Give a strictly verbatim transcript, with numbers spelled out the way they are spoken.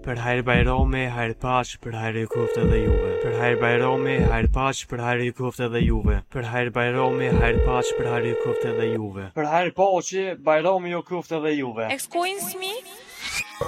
Për hajrë Bajrami, hajrë pash, për hajrë i koftë edhe juve. Për hajrë Bajrami, hajrë pash, për hajrë i koftë edhe juve. Për hajrë Bajrami, hajrë pash, për hajrë i koftë edhe juve. Për hajrë pashi, Bajrami ju koftë edhe juve. Excuse me?